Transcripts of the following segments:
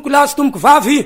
tomboko lahy sy tomboko vavy.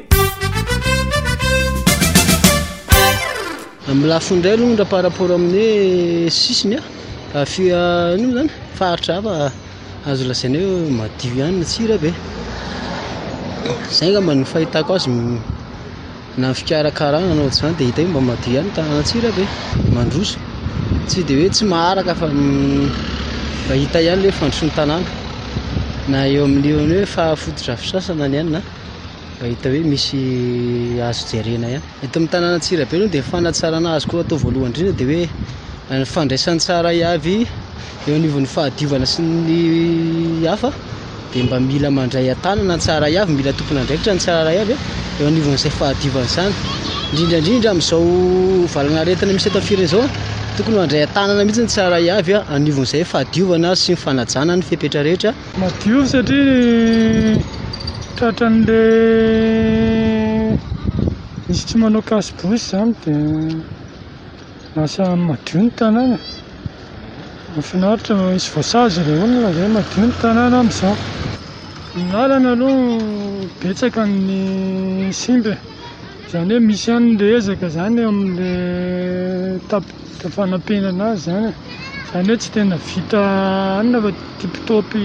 Amin'ny lafo indray aloha ndra par rapport amin'ny sisiny afia ino zany faritra hafa azo lasaina hoe madio ihany ny tsira be. Zay ngamba ny fahitako azy na fikarakarana anao zany dia hita hoe mba madio ihany tanàna tsira be mandroso, tsy dia hoe tsy maharaka fa mba hita ihany hoe fandrosoan'ny tanàna na eo amin'ny hoe fahafototra fisasana ny ihany na mba hita hoe misy azo jerena ihany. Eto amin'ny tanàna Antsirabe aloha dia fanatsarana azy koa atao voalohany indrindra dia hoe ny fandraisany tsara avy eo anivon'ny fahadiovana sy ny hafa dia mba mila mandray an-tanana ny tsara avy, mila tompona andraikitra ny tsara avy eo anivon'izay fahadiovana izany. Indrindrandrindra amin'izao valana aretina misy eto fireny izao tokony mandray an-tanana mihitsy ny tsara avy anivon'izay fahadiovana sy ny fanajana ny fepetra rehetra. Madio satria tratran'le misy tsy manao kasibosy zany dia lasa madio ny tanàna. Mahafinaritra misy voasazy ilay olona izay madio ny tanàna amin'izao. Ny lalana aloha betsaka ny simba, izany hoe misy ihany ilay ezaka izany eo amin'ilay fanampenana azy zany. Izany hoe tsy tena vita anona fa tipitopy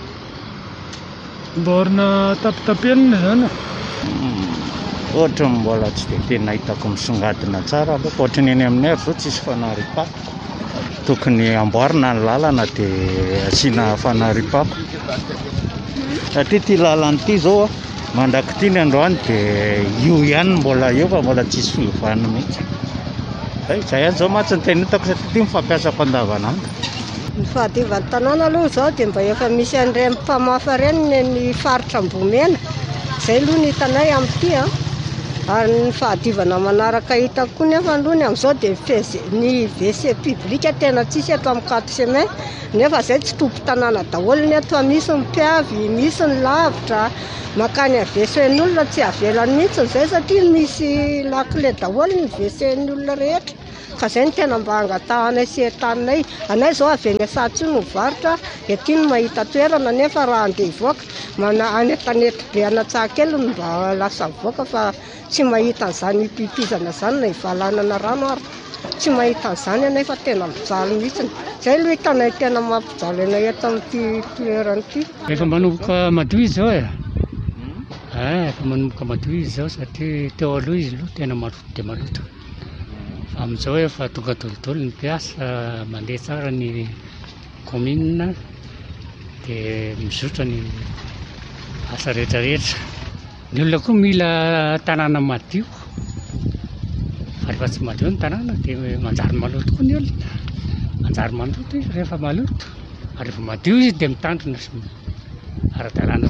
mborina tapitapelina zany. Ohatra mbola tsy dia tena hitako misongadina tsara aloha fa ohatrany eny amin'ny zao tsisy fanariam-pako. Tokony amboarina ny lalana dia asiana fanariam-pako. Satria ity lalana ity zao mandraky ny androany dia io ihany mbola eo fa mbola tsisy fiovana mihitsy. Izay ihany zao matsy ny tena hitako satria ity mifampiasako andavanandro. Ny fahadiovan'ny tanàna aloha zao dia mba efa misy an'ireny mpamafa ireny ny faritra Ambomena. Izay aloha ny hitanay amin'ity ary ny fahadiovana manaraka hitako koa nefa aloha ny amin'izao dia ny WC public tena tsisy eto amin'ny 4 semaine nefa izay tsy tompo tanàna daholo ny eto, misy ny mpiavy, misy ny lavitra, makany WC-n'olona tsy avelany mihitsy izay satria misy lakile daholo ny WC-n'olona rehetra. Ka izay ny tena mba angatahanay sy entaninay. Anay izao avy eny Sahatsy no mivarotra, ety no mahita toerana nefa raha andeha hivoaka anetanety be Anatsahakely no mba lasa mivoaka fa tsy mahita an'izany pipizana izany na hivalanana rano ary tsy mahita an'izany anay fa tena mijaly mihitsy. Izay aloha hitanay tena mampijaly anay eto amin'ity toerana ity. Efa manomboka madio izy zao efa manomboka madio izy zao satria teo aloha izy aloha tena maloto dia maloto. Amin'izao efa tonga tolotolo ny mpiasa, mandeha tsara ny commune dia mizotra ny asa rehetrarehetra. Ny olona koa mila tanàna madio, fa rehefa tsy madio ny tanàna dia manjary maloto koa ny olona. Manjary maloto izy rehefa maloto, ary rehefa madio izy dia mitandrina sy ara-dalàna.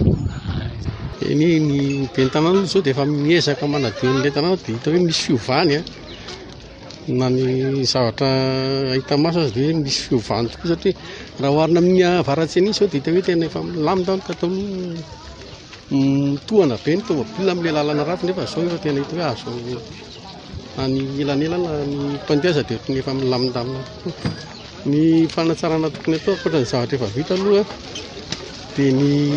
Ny ben'ny tanàna zao dia efa miezaka manadio an'ilay tanàna dia hita hoe misy fiovany na ny zavatra ahita maso azy dia misy fiovany tokoa satria raha oharina amin'ny avaratsy izao dia hita hoe tena efa milamina ka atao mitohana be ny tômôbilina amin'ilay lalana ratsy nefa izao efa tena hita hoe azo any elanelana ny mpandeha dia efa milamindamina tokoa. Ny fanatsarana tokony atao ankoatran'ny zavatra efa vita aloha dia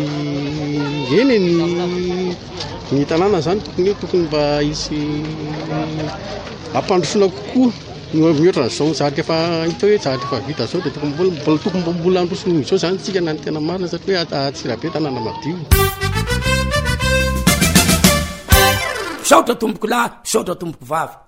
ny tanàna zany tokony mba hisy ampandrosoana kokoa mihoatra n'izao zavatra efa hita hoe zavatra efa vita zao dia tokony mbola androsony izao zany tsika na ny tena marina satria hoe Antsirabe tanàna madio. Saotra tomboko lahy, saotra tomboko vavy.